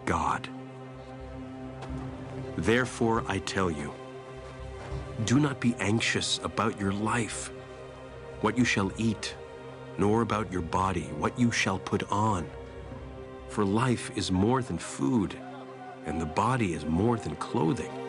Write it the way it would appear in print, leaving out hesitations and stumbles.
God. Therefore, I tell you, do not be anxious about your life, what you shall eat, nor about your body, what you shall put on. For life is more than food, and the body is more than clothing.